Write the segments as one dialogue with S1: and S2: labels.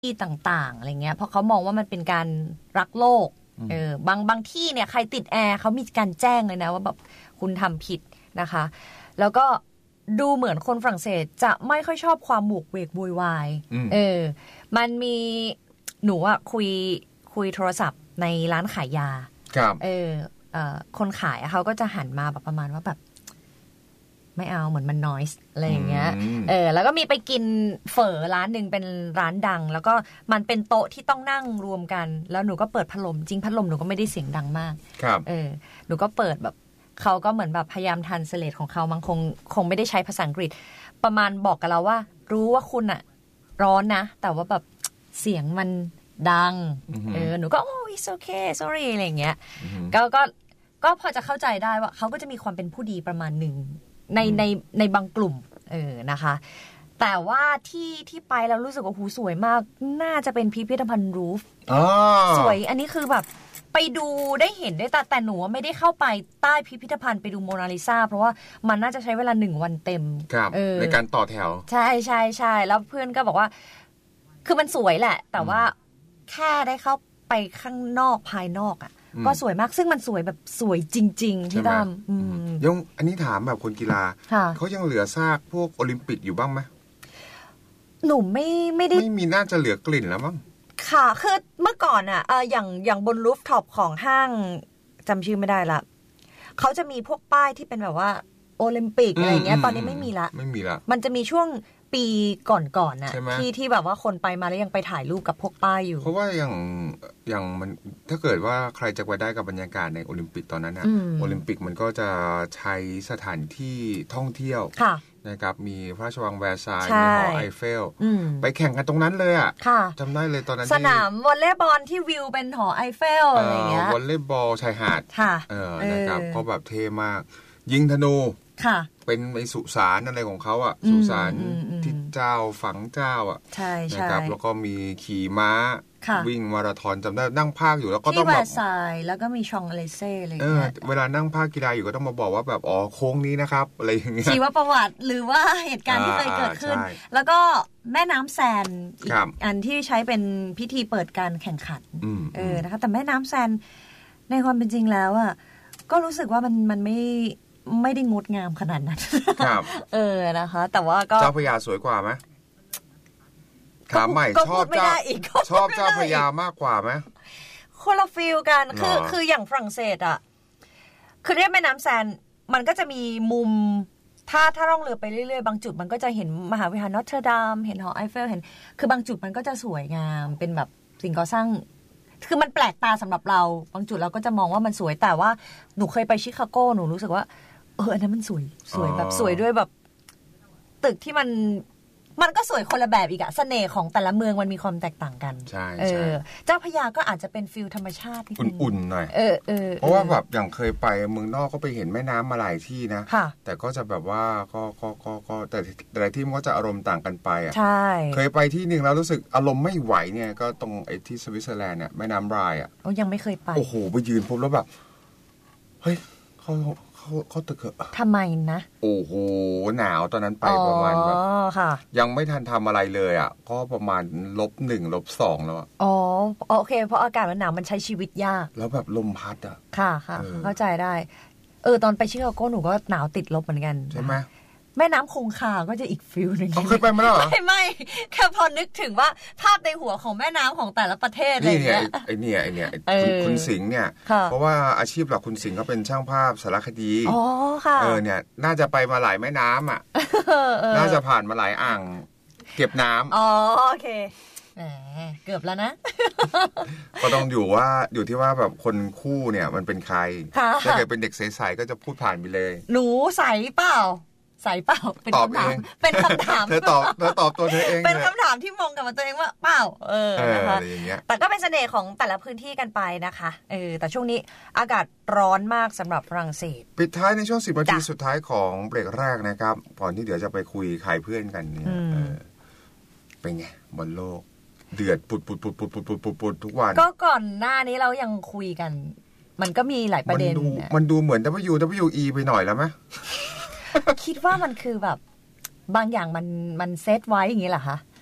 S1: ต่างๆอะไรเงี้ยเพราะเขามองว่ามันเป็นการรักโลกบางที่เนี่ยใครติดแอร์เขามีการแจ้งเลยนะว่าแบบคุณทำผิดนะคะแล้วก็ดูเหมือนคนฝรั่งเศสจะไม่ค่อยชอบความหมวกเวกโวยวายมันมีหนูอะคุยโทรศัพท์ในร้านขายยา
S2: ครับ
S1: คนขายเขาก็จะหันมาแบบประมาณว่าแบบไม่เอาเหมือนมันนอยส์อะไรอย่างเงี้ยแล้วก็มีไปกินเฝอร้านหนึ่งเป็นร้านดังแล้วก็มันเป็นโต๊ะที่ต้องนั่งรวมกันแล้วหนูก็เปิดพัดลมจริงพัดลมหนูก็ไม่ได้เสียงดังมาก
S2: ครับ
S1: หนูก็เปิดแบบเขาก็เหมือนแบบพยายามทันสเลทของเขามันคงไม่ได้ใช้ภาษาอังกฤษประมาณบอกกับเราว่ารู้ว่าคุณอะร้อนนะแต่ว่าแบบเสียงมันดังหนูก็it's okay sorry อะไรอย่างเงี้ยก็พอจะเข้าใจได้ว่าเขาก็จะมีความเป็นผู้ดีประมาณหนึ่งในบางกลุ่มนะคะแต่ว่าที่ไปแล้วรู้สึกว่าหูสวยมากน่าจะเป็นพิพิธภัณฑ์รูฟสวยอันนี้คือแบบไปดูได้เห็นได้แต่หนูไม่ได้เข้าไปใต้พิพิธภัณฑ์ไปดูโมนาลิซาเพราะว่ามันน่าจะใช้เวลา1 วันเต็ม
S2: ในการต่อแถว
S1: ใช่ใช่ใช่แล้วเพื่อนก็บอกว่าคือมันสวยแหละแต่ว่าแค่ได้เข้าไปข้างนอกภายนอกอ่ะก็สวยมากซึ่งมันสวยแบบสวยจริงๆที่ตั้ม
S2: ยังอันนี้ถามแบบคนกีฬาเขายังเหลือซากพวกโอลิมปิกอยู่บ้างไหม
S1: หนูไม่ได้
S2: ไม่มีน่าจะเหลือกลิ่นแล้วมั้ง
S1: ค่ะคือเมื่อก่อนอ่ะอย่างบนรูฟท็อปของห้างจำชื่อไม่ได้ละเขาจะมีพวกป้ายที่เป็นแบบว่าโอลิมปิกอะไรเงี้ยตอนนี้ไม่มีละมันจะมีช่วงปีก่อนน่ะที่แบบว่าคนไปมาแล้วยังไปถ่ายรูปกับพวกป้ายอยู่
S2: เพราะว่าอย่างมันถ้าเกิดว่าใครจะไปได้กับบรรยากาศในโอลิมปิกตอนนั้นนะโอลิมปิกมันก็จะใช้สถานที่ท่องเที่ยวนะครับมีพระราชวังแวร์ซายน์มีหอไอเฟลไปแข่งกันตรงนั้นเลยอ่ะจำได้เลยตอนนั้น
S1: สนามวอลเลย์บอลที่วิวเป็นหอไอเฟลอะไรอย่างเงี้ยว
S2: อลเลย์บอลชายหาดนะครับก็แบบเท่มากยิงธนูเป็นไอสุสานอะไรของเขาอ่ะสุสานที่เจ้าฝังเจ้าอ่ะ
S1: ใช่
S2: นะครับแล้วก็มีขี่ม้าวิ่งมาราธอนจำได้นั่งพากอยู่แล้วก็ต้อง
S1: แบบที่แวร์ซายน์แล้วก็มีชองอเลเซ่อะไรอย่างเงี้ย
S2: เวลานั่งพากกีฬาอยู่ก็ต้องมาบอกว่าแบบอ๋อโค้งนี้นะครับอะไรอย่างเงี้ย
S1: ชีวประวัติหรือว่าเหตุการณ์ที่เคยเกิดขึ้นแล้วก็แม่น้ำแซนอีกอันที่ใช้เป็นพิธีเปิดการแข่งขันนะคะแต่แม่น้ำแซนในความเป็นจริงแล้วอ่ะก็รู้สึกว่ามันไม่ได้งดงามขนาดนั้น
S2: ครับ
S1: นะคะแต่ว่าก็
S2: เจ้าพระยาสวยกว่าไหมถามใหม่ชอบเจ้าพระยามากกว่าไหม
S1: คนละฟีลกันคืออย่างฝรั่งเศสอ่ะคือเรียกแม่น้ำแซนมันก็จะมีมุมถ้าล่องเรือไปเรื่อยๆบางจุดมันก็จะเห็นมหาวิหารนอตเทอร์ดามเห็นหอไอเฟลเห็นคือบางจุดมันก็จะสวยงามเป็นแบบสิ่งก่อสร้างคือมันแปลกตาสำหรับเราบางจุดเราก็จะมองว่ามันสวยแต่ว่าหนูเคยไปชิคาโกหนูรู้สึกว่าอันนั้นมันสวยแบบสวยด้วยแบบตึกที่มันก็สวยคนละแบบอีกอะเสน่ห์ของแต่ละเมืองมันมีความแตกต่างกัน
S2: ใช่
S1: เจ้าพระยาก็อาจจะเป็นฟิลธรรมชาติ
S2: อุ่นๆหน่อยเพราะว่าแบบอย่างเคยไปเมืองนอกก็ไปเห็นแม่น้ำมาหลายที่นะแต่ก็จะแบบว่าก็แต่ที่มันก็จะอารมณ์ต่างกันไปอะ
S1: ใช่
S2: เคยไปที่นึงแล้วรู้สึกอารมณ์ไม่ไหวเนี่ยก็ตรงไอ้ที่สวิตเซอร์แลนด์เนี่ยแม่น้ำไรน์อะ
S1: ยังไม่เคยไป
S2: โอ้โหไปยืนปุ๊บแล้วแบบเฮ้ยเขาตึกเหรอ
S1: ทำไมนะ
S2: โอ้โหหนาวตอนนั้นไปประมาณแบบยังไม่ทันทำอะไรเลยอ่ะก็ประมาณ-1 -2แล้วอ่ะ
S1: โอเคเพราะอากาศมันหนาวมันใช้ชีวิตยาก
S2: แล้วแบบลมพัดอ่ะ
S1: ค่ะเข้าใจได้ตอนไปชิคาโกหนูก็หนาวติดลบเหมือนกัน
S2: ใช่ไหม
S1: แม่น้ำคงคาก็จะอีกฟิลนึง
S2: เคยไปมาแล้วเหรอ
S1: ไม่แค่พอนึกถึงว่าภาพในหัวของแม่น้ำของแต่ละประเทศอะไร
S2: เงี้ยไอเนี่ยคุณสิงห์เนี่ยเพราะว่าอาชีพหลักคุณสิงห์เขาเป็นช่างภาพสารคดี
S1: ค่ะ
S2: เนี่ยน่าจะไปมาหลายแม่น้ำอ่ะน่าจะผ่านมาหลายอ่างเก็บน้
S1: ำโอเคเกือบแล้วนะ
S2: ก็ต้องอยู่ที่ว่าแบบคนคู่เนี่ยมันเป็นใครถ้าเกิดเป็นเด็กใสๆก็จะพูดผ่านไปเลย
S1: หนูใสเปล่าใส่เปล่า
S2: เป็นคำถามเธอตอบตัวเธอเอง
S1: เป็นคำถามที่มองกับตัวเองว่าเปล่านะคะแต่ก็เป็นเสน่ห์ของแต่ละพื้นที่กันไปนะคะแต่ช่วงนี้อากาศร้อนมากสำหรับฝรั่งเศส
S2: ปิดท้ายในช่วง10 นาทีสุดท้ายของเบรกแรกนะครับก่อนที่เดี๋ยวจะไปคุยขายเพื่อนกันเนี่ยเป็นไงบนโลกเดือดปุดทุกวัน
S1: ก็ก่อนหน้านี้เรายังคุยกันมันก็มีหลายประเด็น
S2: มันดูเหมือน WWE ไปหน่อยแล้วไหม
S1: คิดว่ามันคือแบบบางอย่างมันเซตไว้อย่างนี้เหรอคะ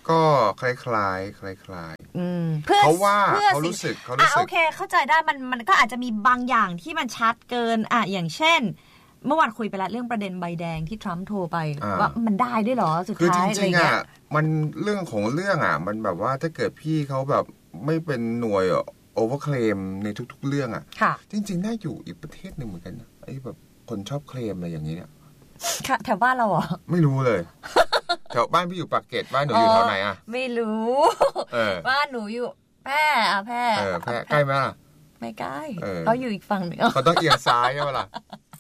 S2: ก็คล้ายๆเขาว่าเขารู้สึก
S1: โอเคเข้าใจได้มันก็อาจจะมีบางอย่างที่มันชัดเกินอย่างเช่นเมื่อวานคุยไปแล้วเรื่องประเด็นใบแดงที่ทรัมป์โทรไปว่ามันได้ด้วยเหรอสุดท้ายอะไรเงี้ย
S2: มันเรื่องของเรื่องมันแบบว่าถ้าเกิดพี่เขาแบบไม่เป็นหน่วยโอเวอร์เคลมในทุกๆเรื่องจริงๆน่าอยู่อีกประเทศหนึ่งเหมือนกันนะไอ้แบบคนชอบเคลมอะไรอย่างนี้เนี่ย
S1: แถวบ้านเราเหรอ
S2: ไม่รู้เลยแถวบ้านพี่อยู่ปากเกร็ดบ้านหนูอยู่แถวไหน
S1: ไม่รู้บ้านหนูอยู่แพร่แพร่
S2: ใกล้ไหมล่ะ
S1: ไม่ใกล้เขาอยู่อีกฝั่งนึง
S2: เขาต้องเอียงซ้ายใช่ไหมล่ะ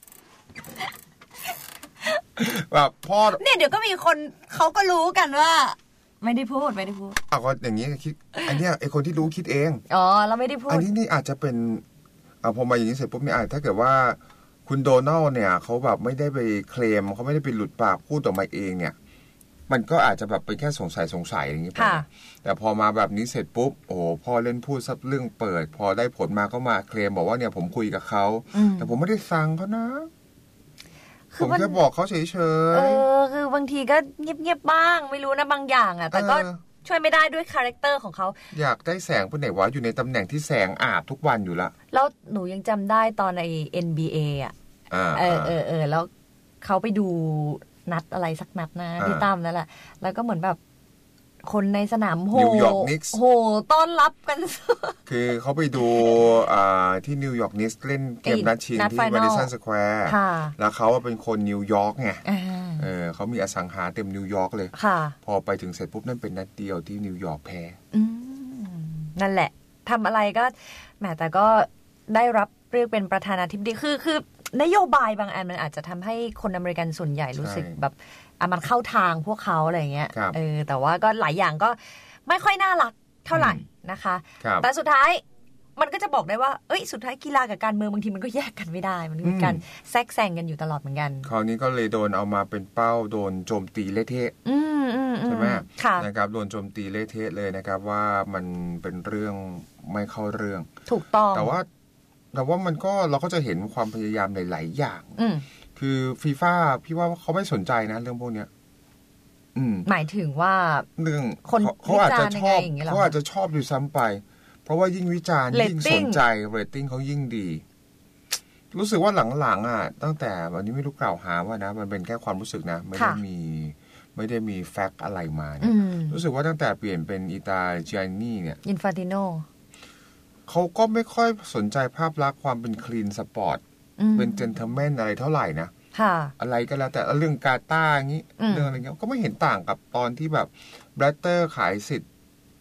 S2: แบบพ่อ
S1: เนี่ยเดี๋ยวก็มีคนเขาก็รู้กันว่าไม่ได้พูด
S2: ก็อย่างนี้คิดอันเนี้ยไอคนที่รู้คิดเอง
S1: เราไม่ได้พูด
S2: อันนี้นี่อาจจะเป็นพอมาอย่างนี้เสร็จปุ๊บเนี่ยถ้าเกิดว่าคุณโดนัลด์เนี่ยเขาแบบไม่ได้ไปเคลมเขาไม่ได้ไปหลุดปากพูดออกมาเองเนี่ยมันก็อาจจะแบบเป็นแค่สงสัยอย่างนี้ไปแต่พอมาแบบนี้เสร็จปุ๊บโอ้พ่อเล่นพูดซับเรื่องเปิดพอได้ผลมาก็มาเคลมบอกว่าเนี่ยผมคุยกับเขาแต่ผมไม่ได้ฟังเขานะผมแค่บอกเขาเฉย
S1: ๆคือบางทีก็เงียบๆบ้างไม่รู้นะบางอย่างแต่ก็ช่วยไม่ได้ด้วยคาแรคเตอร์ของเขา
S2: อยากได้แสงผู้ไหนวะอยู่ในตำแหน่งที่แสงอาบทุกวันอยู่ละ
S1: แล้วหนูยังจำได้ตอนใน NBA แล้วเขาไปดูนัดอะไรสักนัดนะที่ตั้มนั่นแหละแล้วก็เหมือนแบบคนในสนามโหต้อนรับกัน
S2: คือเขาไปดูที่นิวยอร์กนิกส์เล่นเกมนัดชิงที่มาดิสันสแควร์แล้วเขาเป็นคนนิวยอร์กไงเขามีอสังหาเต็มนิวยอร์กเลยพอไปถึงเสร็จปุ๊บนั่นเป็นนัดเดียวที่นิวยอร์กแพ้
S1: นั่นแหละทำอะไรก็แหมแต่ก็ได้รับเรียกเป็นประธานาธิบดีคือนโยบายบางอันมันอาจจะทำให้คนอเมริกันส่วนใหญ่รู้สึกแบบมันเข้าทางพวกเขาอะไรเงี้ยแต่ว่าก็หลายอย่างก็ไม่ค่อยน่ารักเท่าไหร่นะคะแต่สุดท้ายมันก็จะบอกได้ว่าสุดท้ายกีฬากับการเมืองบางทีมันก็แยกกันไม่ได้มันมีการแทรกแซงกันอยู่ตลอดเหมือนกัน
S2: คราวนี้ก็เลยโดนเอามาเป็นเป้าโดนโจมตีเละเทะใช่ไหมนะครับโดนโจมตีเละเทะเลยนะครับว่ามันเป็นเรื่องไม่เข้าเรื่อง
S1: ถูกต้อง
S2: แต่ว่ามันก็เราก็จะเห็นความพยายามหลายๆอย่างคือฟีฟ่าพี่ว่าเขาไม่สนใจนะเรื่องพวกเนี้ย
S1: หมายถึงว่า
S2: เรื่องเขาอาจจะชอบอยู่ซ้ำไปเพราะว่ายิ่งวิจารณ์ยิ่งสนใจเรตติ้งเขายิ่งดีรู้สึกว่าหลังๆตั้งแต่วันนี้ไม่รู้กล่าวหาว่านะมันเป็นแค่ความรู้สึกนะไม่ได้มีแฟกต์อะไรมาเนี่ยรู้สึกว่าตั้งแต่เปลี่ยนเป็นอิตาเจียนี่เนี่ย
S1: อินฟานติโน
S2: เขาก็ไม่ค่อยสนใจภาพลักษณ์ความเป็นคลีนสปอร์ตเป็นเจนเทลแมนอะไรเท่าไหร่นะอะไรก็แล้วแต่เรื่องกาตาร์อย่างนี้เรื่องอะไรเงี้ยก็ไม่เห็นต่างกับตอนที่แบบแบรตเตอร์ขายสิทธิ์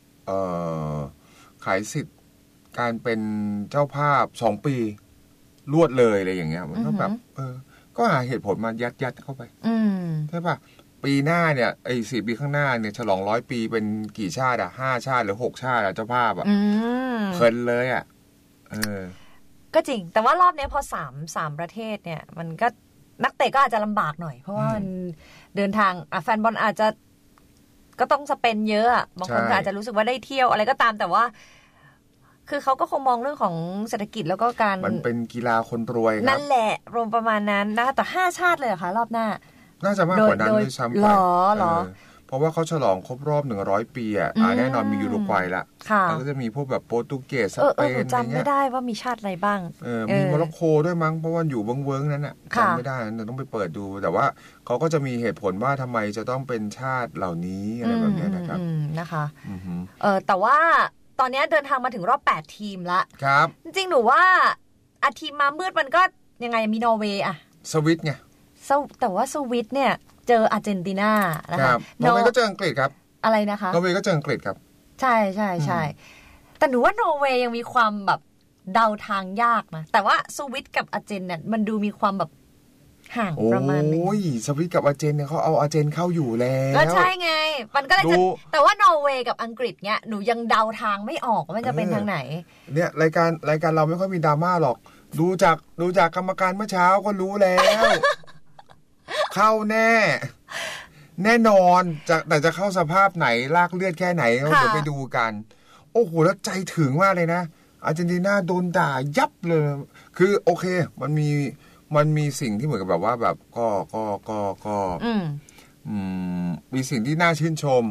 S2: การเป็นเจ้าภาพ2 ปีรวดเลยอะไรอย่างเงี้ยมันก็แบบก็หาเหตุผลมายัดเข้าไปใช่ป่ะปีหน้าเนี่ย4 ปีข้างหน้าเนี่ยฉลอง100 ปีเป็นกี่ชาติ5 ชาติหรือ6 ชาติเจ้าภาพเพลินเลย
S1: ก็จริงแต่ว่ารอบนี้พอ3ประเทศเนี่ยมันก็นักเตะก็อาจจะลำบากหน่อยเพราะว่ามันเดินทางแฟนบอลอาจจะก็ต้องสเปนเยอะบางคนอาจจะรู้สึกว่าได้เที่ยวอะไรก็ตามแต่ว่าคือเขาก็คงมองเรื่องของเศรษฐกิจแล้วก็การ
S2: มันเป็นกีฬาคนรวยครับ
S1: นั่นแหละรวมประมาณนั้นนะคะแต่5 ชาติเลยเหรอคะรอบหน้า
S2: น่าจะมากกว่านั้นด้วยซ้ำไปเพราะว่าเขาฉลองครบรอบ100 ปีแน่นอนมียูโรกวัยละแล้วก็จะมีพวกแบบโปรตุเกสสเปน
S1: จำไม่ได้ว่ามีชาติอะไรบ้าง
S2: มีโมร็อกโกด้วยมั้งเพราะว่าอยู่เวิ้งๆนั้นจำไม่ได้เราต้องไปเปิดดูแต่ว่าเขาก็จะมีเหตุผลว่าทำไมจะต้องเป็นชาติเหล่านี้อะไรแบบนี้นะครับ
S1: นะคะแต่ว่าตอนนี้เดินทางมาถึงรอบ8 ทีมละ
S2: ครับ
S1: จริงๆหนูว่าทีมมามืดมันก็ยังไงมีนอร์เวย์
S2: สวิตไง
S1: แต่ว่าสวิตเนี่ยเจออาร์เจนตินานะคะ
S2: นอร์เวย์ก็เจออังกฤษครับ
S1: อะไรนะคะ
S2: นอร์เวย์ก็เจออังกฤษครับ
S1: ใช่แต่หนูว่านอร์เวย์ยังมีความแบบเดาทางยากนะแต่ว่าสวิตกับอาร์เจนเนี่ยมันดูมีความแบบห่างประมาณนึง
S2: โอ้ยสวิตกับอาร์เจนเนี่ยเขาเอาอาร์เจนเข้าอยู่แล้ว
S1: ก็ใช่ไงมันก็เลยจะแต่ว่านอร์เวย์กับอังกฤษเนี่ยหนูยังเดาทางไม่ออกว่ามันจะเป็นทางไหน
S2: เนี่ยรายการเราไม่ค่อยมีดราม่าหรอกดูจากกรรมการเมื่อเช้าก็รู้แล้วเข้าแน่นอนแต่จะเข้าสภาพไหนลากเลือดแค่ไหนเดี๋ยวไปดูกันโอ้โหแล้วใจถึงมากเลยนะอาร์เจนตินาโดนด่ายับเลยคือโอเคมันมีสิ่งที่เหมือนกับแบบว่าแบบก็มีสิ่งที่น่าชื่นชม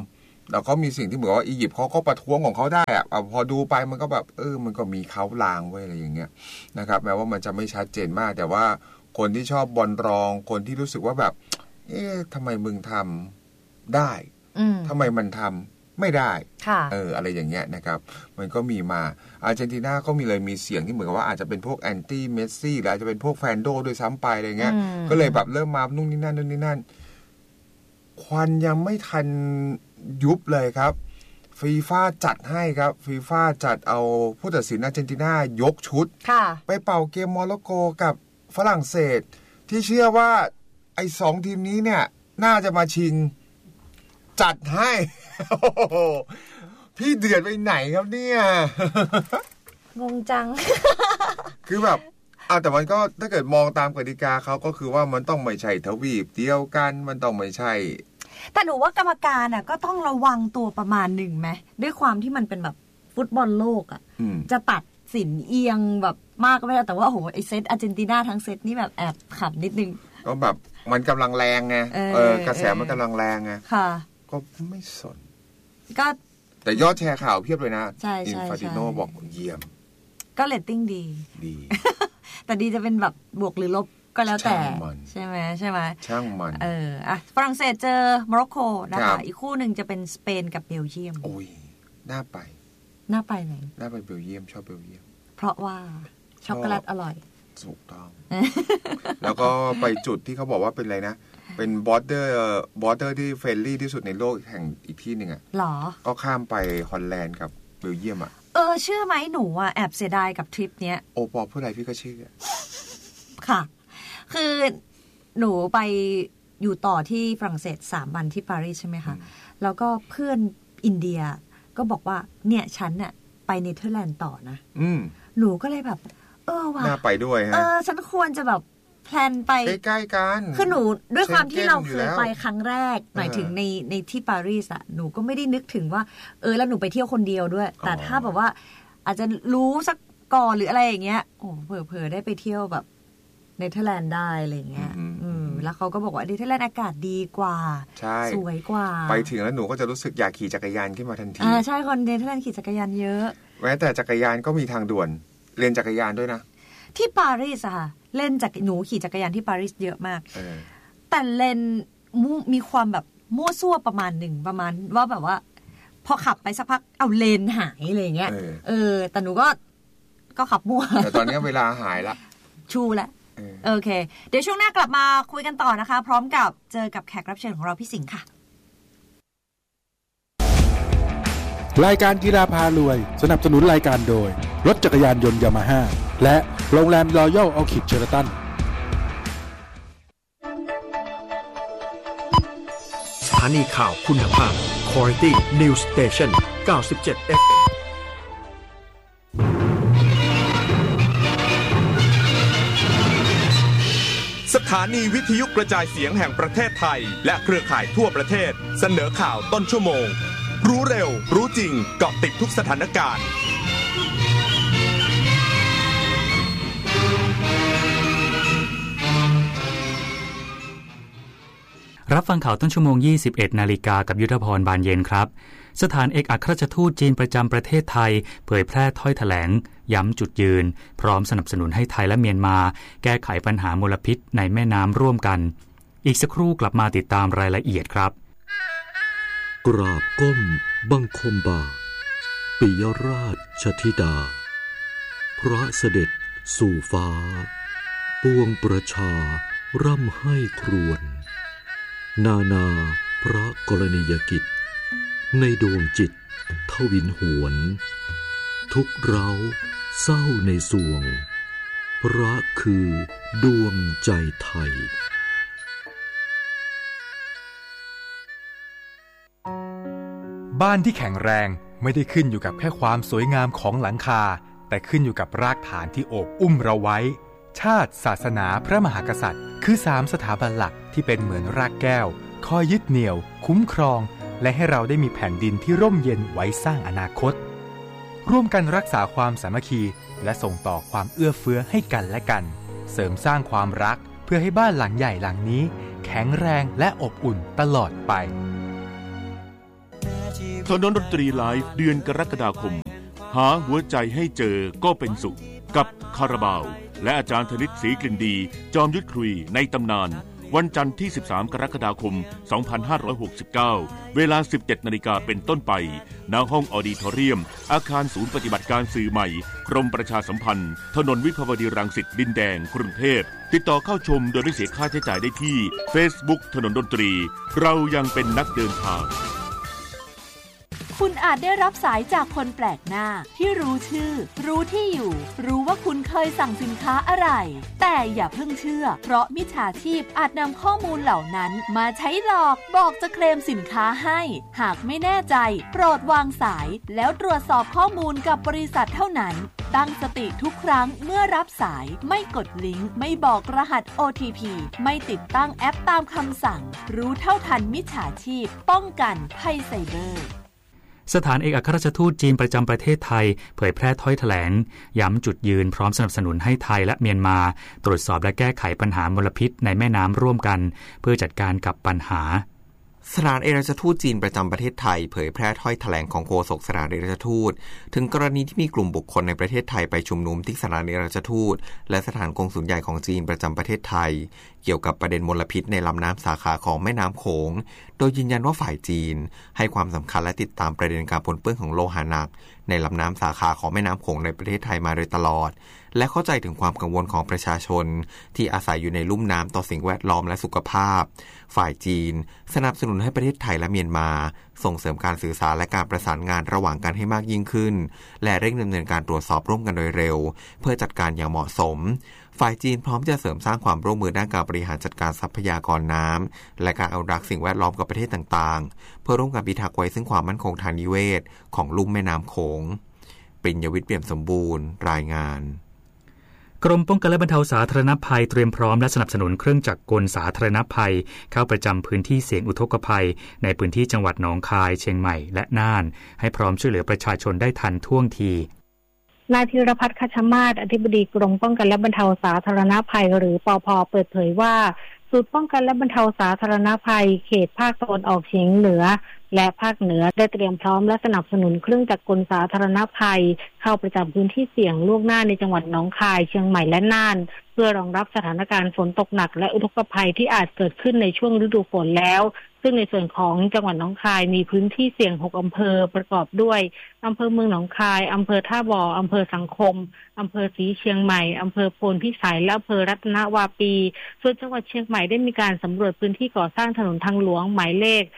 S2: แล้วก็มีสิ่งที่เหมือนว่าอียิปต์เขาก็ประท้วงของเขาได้อะพอดูไปมันก็แบบมันก็มีเขาลางไว้อะไรอย่างเงี้ยนะครับแม้ว่ามันจะไม่ชัดเจนมากแต่ว่าคนที่ชอบบอลรองคนที่รู้สึกว่าแบบทำไมมึงทำได้ทำไมมันทำไม่ได้อะไรอย่างเงี้ยนะครับมันก็มีมาอาร์เจนตินาก็มีเสียงที่เหมือนกับว่าอาจจะเป็นพวกแอนตี้เมสซี่หรืออาจจะเป็นพวกแฟนโดด้วยซ้ำไปอะไรเงี้ยก็เลยแบบเริ่มมานู่นนี่นั่นควันยังไม่ทันยุบเลยครับฟีฟ่าจัดให้ครับฟีฟ่าจัดเอาผู้ตัดสินอาร์เจนตินายกชุดไปเป่าเกมโมร็อกโกกับฝรั่งเศสที่เชื่อว่าไอ้2ทีมนี้เนี่ยน่าจะมาชิงจัดให้ พี่เดือดไปไหนครับเนี่ย
S1: งงจัง
S2: คือแบบแต่มันก็ถ้าเกิดมองตามกติกาเขาก็คือว่ามันต้องไม่ใช่ทวีปเดียวกันมันต้องไม่ใช่
S1: แต่หนูว่ากรรมการก็ต้องระวังตัวประมาณหนึ่งไหมด้วยความที่มันเป็นแบบฟุตบอลโลกจะตัดสินเอียงแบบมากก็ไม่ได้แต่ว่าโอ้โหไอเซตอาร์เจนตินาทั้งเซตนี่แบบแอบขับนิดนึง
S2: ก็แบบมันกำลังแรงไงกระแสมันกำลังแรงไงก็ไม่สน
S1: ก็
S2: แต่ยอดแชร์ข่าวเพียบเลยนะอินฟาติโนบอกเยี่ยม
S1: ก็เรตติ้งดี แต่ดีจะเป็นแบบบวกหรือลบก็แล้วแต่ใช่ไหม
S2: ช่างมัน
S1: ฝรั่งเศสเจอโมร็อกโกนะคะอีกคู่หนึ่งจะเป็นสเปนกับเบลเยียม
S2: โอ้ยน่าไป
S1: ไหน
S2: น่าไปเบลเยียมชอบเบลเยียม
S1: เพราะว่าช็อกโกแลตอร่อย
S2: ถูกต้อง แล้วก็ไปจุดที่เขาบอกว่าเป็นอะไรนะเป็นบอร์เดอร์ที่เฟรนลี่ที่สุดในโลกแห่งอีกที่หนึ่ง
S1: หรอ
S2: ก็ข้ามไปฮอลแลนด์กับเบลเยียม
S1: เชื่อไหมหนูแอบเสียดายกับทริปเนี้ย
S2: โอปอพูดอะไรพี่ก็เชื่อ
S1: ค่ะคือหนูไปอยู่ต่อที่ฝรั่งเศส3 วันที่ปารีสใช่ไหมคะแล้วก็เพื่อนอินเดียก็บอกว่าเนี่ยฉันน่ะไปเนเธอร์แลนด์ต่อนะหนูก็เลยแบบว่ะ
S2: น่าไปด้วยฮะ
S1: ฉันควรจะแบบแพลนไป
S2: ใกล้ๆกัน
S1: คือหนูด้วยความที่เราเคยไปครั้งแรกหมายถึงในที่ปารีสหนูก็ไม่ได้นึกถึงว่าแล้วหนูไปเที่ยวคนเดียวด้วยแต่ถ้าแบบว่าอาจจะรู้สักก่อนหรืออะไรอย่างเงี้ยโอ้เผลอได้ไปเที่ยวแบบเนเธอร์แลนด์ได้อะไรเงี้ยแล้วเขาก็บอกว่าเนเธอร์แลนด์อากาศดีกว่าสวยกว่า
S2: ไปถึงแล้วหนูก็จะรู้สึกอยากขี่จักรยานขึ้นมาทันที
S1: ใช่คนเนเธอร์แลนด์ขี่จักรยานเยอะ
S2: แม้แต่จักรยานก็มีทางด่วนเรียนจักรยานด้วยนะ
S1: ที่ปารีสค่ะเล่นจากหนูขี่จักรยานที่ปารีสเยอะมากแต่เลนมีความแบบมั่วซั่วประมาณหนึ่งประมาณว่าแบบว่าพอขับไปสักพักเอาเลนหายอะไรเงี้ยแต่หนูก็ขับมั่ว
S2: แต่ตอนนี้เวลาหายละ
S1: ชูแล้วโอเคเดี๋ยวช่วงหน้ากลับมาคุยกันต่อนะคะพร้อมกับเจอกับแขกรับเชิญของเราพี่สิงห์ค่ะ
S3: รายการกีฬาพารวยสนับสนุนรายการโดยรถจักรยานยนต์ยามาฮ่าและโรงแรมรอยัลออคิดเชอราตัน
S4: สถานีข่าวคุณภาพ Quality News Station 97 FM
S5: สถานีวิทยุกระจายเสียงแห่งประเทศไทยและเครือข่ายทั่วประเทศเสนอข่าวต้นชั่วโมงรู้เร็วรู้จริงเกาะติดทุกสถานการณ์
S6: รับฟังข่าวต้นชั่วโมง 21 นาฬิกากับยุทธพรบานเย็นครับสถานเอกอัครราชทูตจีนประจำประเทศไทยเผยแพร่ถ้อยแถลงย้ำจุดยืนพร้อมสนับสนุนให้ไทยและเมียนมาแก้ไขปัญหามลพิษในแม่น้ำร่วมกันอีกสักครู่กลับมาติดตามรายละเอียดครับ
S7: กราบก้มบังคมบาทปิยราชธิดาพระเสด็จสู่ฟ้าปวงประชาร่ำให้ครวญนาพระกรณียกิจในดวงจิตทวินหวนทุกเร้าเศร้าในสวงพระคือดวงใจไทย
S8: บ้านที่แข็งแรงไม่ได้ขึ้นอยู่กับแค่ความสวยงามของหลังคาแต่ขึ้นอยู่กับรากฐานที่โอบอุ้มเราไว้ชาติศาสนาพระมหากษัตริย์คือ3สถาบันหลักที่เป็นเหมือนรากแก้วคอยยึดเหนี่ยวคุ้มครองและให้เราได้มีแผ่นดินที่ร่มเย็นไว้สร้างอนาคตร่วมกันรักษาความสามัคคีและส่งต่อความเอื้อเฟื้อให้กันและกันเสริมสร้างความรักเพื่อให้บ้านหลังใหญ่หลังนี้แข็งแรงและอบอุ่นตลอดไป
S9: ถนนดนตรีไลฟ์เดือนกรกฎาคมหาหัวใจให้เจอก็เป็นสุขกับคาราบาวและอาจารย์ธนิตศรีกลิ่นดีจอมยุทธคุยในตำนานวันจันทร์ที่13กรกฎาคม2569เวลา 17:00 น.เป็นต้นไปณห้องออดิทอเรียมอาคารศูนย์ปฏิบัติการสื่อใหม่กรมประชาสัมพันธ์ถนนวิภาวดีรังสิตดินแดงกรุงเทพติดต่อเข้าชมโดยไม่เสียค่าใช้จ่ายได้ที่ Facebook ถนนดนตรีเรายังเป็นนักเดินทาง
S10: คุณอาจได้รับสายจากคนแปลกหน้าที่รู้ชื่อรู้ที่อยู่รู้ว่าคุณเคยสั่งสินค้าอะไรแต่อย่าเพิ่งเชื่อเพราะมิจฉาชีพอาจนำข้อมูลเหล่านั้นมาใช้หลอกบอกจะเคลมสินค้าให้หากไม่แน่ใจโปรดวางสายแล้วตรวจสอบข้อมูลกับบริษัทเท่านั้นตั้งสติทุกครั้งเมื่อรับสายไม่กดลิงก์ไม่บอกรหัส OTP ไม่ติดตั้งแอปตามคำสั่งรู้เท่าทันมิจฉาชีพป้องกันภัยไซเบอร์
S6: สถานเอกอัครราชทูตจีนประจำประเทศไทยเผยแพร่ถ้อยแถลงย้ำจุดยืนพร้อมสนับสนุนให้ไทยและเมียนมาตรวจสอบและแก้ไขปัญหามลพิษในแม่น้ำร่วมกันเพื่อจัดการกับปัญหา
S11: สถานเอกอัครราชทูตจีนประจำประเทศไทยเผยแพร่ถ้อยแถลงของโฆษกสถานเอกอัครราชทูตถึงกรณีที่มีกลุ่มบุคคลในประเทศไทยไปชุมนุมที่สถานเอกอัครราชทูตและสถานกงสุลใหญ่ของจีนประจำประเทศไทยเกี่ยวกับประเด็นมลพิษในลำน้ำสาขาของแม่น้ำโขงโดยยืนยันว่าฝ่ายจีนให้ความสำคัญและติดตามประเด็นการปนเปื้อนของโลหะหนักในลำน้ำสาขาของแม่น้ำโขงในประเทศไทยมาโดยตลอดและเข้าใจถึงความกังวลของประชาชนที่อาศัยอยู่ในลุ่มน้ำต่อสิ่งแวดล้อมและสุขภาพฝ่ายจีนสนับสนุนให้ประเทศไทยและเมียนมาส่งเสริมการสื่อสารและการประสานงานระหว่างกันให้มากยิ่งขึ้นและเร่งดำเนินการตรวจสอบร่วมกันโดยเร็วเพื่อจัดการอย่างเหมาะสมฝ่ายจีนพร้อมจะเสริมสร้างความร่วมมือด้านการบริหารจัดการทรัพยากรน้ำและการอนุรักษ์สิ่งแวดล้อมกับประเทศต่างๆเพื่อร่วมกันพิทักษ์ไว้ซึ่งความมั่นคงทางนิเวศของลุ่มแม่น้ำโขงปริญญวิทย์เปี่ยมสมบูรณ์รายงาน
S6: กรมป้องกันและบรรเทาสาธารณภัยเตรียมพร้อมและสนับสนุนเครื่องจักรกลสาธารณภัยเข้าประจำพื้นที่เสี่ยงอุทกภัยในพื้นที่จังหวัดหนองคายเชียงใหม่และน่านให้พร้อมช่วยเหลือประชาชนได้ทันท่วงที
S12: นายธีรพัฒน์คัชมาศอธิบดีกรมป้องกันและบรรเทาสาธารณภัยหรือปภ.เปิดเผยว่าศูนย์ป้องกันและบรรเทาสาธารณภัยเขตภาคตะวันออกเฉียงเหนือและภาคเหนือได้เตรียมพร้อมและสนับสนุนเครื่องจักรกลสาธารณภัยเข้าประจำพื้นที่เสี่ยงล่วงหน้าในจังหวัดหนองคายเชียงใหม่และน่านเพื่อรองรับสถานการณ์ฝนตกหนักและอุทกภัยที่อาจเกิดขึ้นในช่วงฤดูฝนแล้วซึ่งในส่วนของจังหวัดหนองคายมีพื้นที่เสี่ยง6อำเภอประกอบด้วยอำเภอเมืองหนองคายอำเภอท่าบ่ออำเภอสังคมอำเภอศรีเชียงใหม่อำเภอโพนพิสัยและอำเภอรัตนวาปีส่วนจังหวัดเชียงใหม่ได้มีการสำรวจพื้นที่ก่อสร้างถนนทางหลวงหมายเลข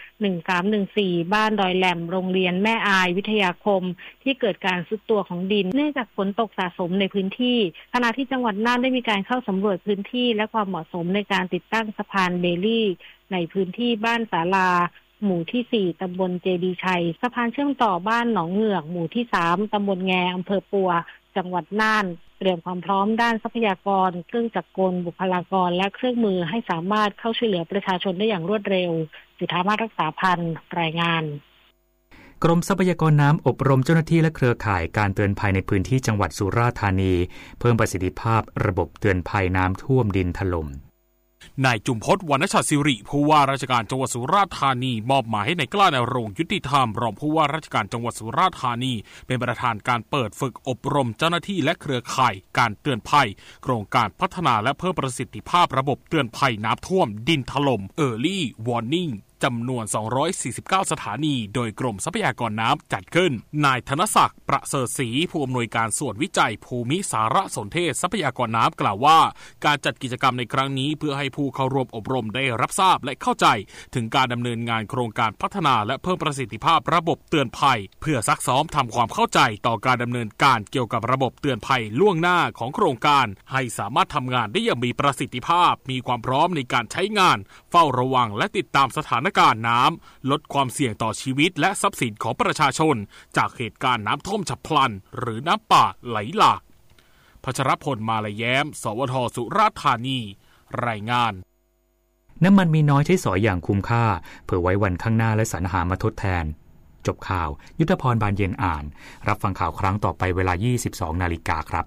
S12: 1314บ้านดอยแหลมโรงเรียนแม่อายวิทยาคมที่เกิดการทรุดตัวของดินเนื่องจากฝนตกสะสมในพื้นที่ขณะที่จังหวัดน่านได้มีการเข้าสำรวจพื้นที่และความเหมาะสมในการติดตั้งสะพานเบลลี่ในพื้นที่บ้านศาลาหมู่ที่4ตำบลเจดีชัยสะพานเชื่อมต่อบ้านหนองเหงือกหมู่ที่3ตำบลแงอำเภอปัวจังหวัดน่านเตรียมความพร้อมด้านทรัพยากรเครื่องจักรกลบุคลากรและเครื่องมือให้สามารถเข้าช่วยเหลือประชาชนได้อย่างรวดเร็วจุฑามาศรักษาพันธ์รายงาน
S6: กรมทรัพยากรน้ำอบรมเจ้าหน้าที่และเครือข่ายการเตือนภัยในพื้นที่จังหวัดสุราษฎร์ธานีเพิ่มประสิทธิภาพระบบเตือนภัยน้ำท่วมดินถล่ม
S13: นายจุมพจน์ วรรณชัดศิริผู้ว่าราชการจังหวัดสุราษฎร์ธานีมอบหมายให้นายกล้านรงค์ยุติธรรมรองผู้ว่าราชการจังหวัดสุราษฎร์ธานีเป็นประธานการเปิดฝึกอบรมเจ้าหน้าที่และเครือข่ายการเตือนภัยโครงการพัฒนาและเพิ่มประสิทธิภาพระบบเตือนภัยน้ำท่วมดินถล่ม Early Warningจำนวน249สถานีโดยกรมทรัพยากรน้ำจัดขึ้นนายธนศักดิ์ประเสริฐศรีผู้อำนวยการส่วนวิจัยภูมิสารสนเทศทรัพยากรน้ำกล่าวว่าการจัดกิจกรรมในครั้งนี้เพื่อให้ผู้เข้าร่วมอบรมได้รับทราบและเข้าใจถึงการดำเนินงานโครงการพัฒนาและเพิ่มประสิทธิภาพระบบเตือนภัยเพื่อซักซ้อมทำความเข้าใจต่อการดำเนินการเกี่ยวกับระบบเตือนภัยล่วงหน้าของโครงการให้สามารถทำงานได้อย่างมีประสิทธิภาพมีความพร้อมในการใช้งานเฝ้าระวังและติดตามสถานการณ์น้ำลดความเสี่ยงต่อชีวิตและทรัพย์สินของประชาชนจากเหตุการณ์น้ำท่วมฉับพลันหรือน้ำป่าไหลหลากพัชรพลมาลายแย้มสวท.สุราษฎร์ธานีรายงาน
S6: น้ำมันมีน้อยใช้สอยอย่างคุ้มค่าเพื่อไว้วันข้างหน้าและสรรหามาทดแทนจบข่าวยุทธพรบานเย็นอ่านรับฟังข่าวครั้งต่อไปเวลา 22:00 น.ครับ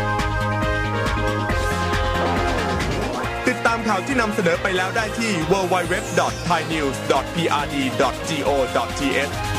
S5: ติดตามข่าวที่นำเสนอไปแล้วได้ที่ www.thainews.prd.go.th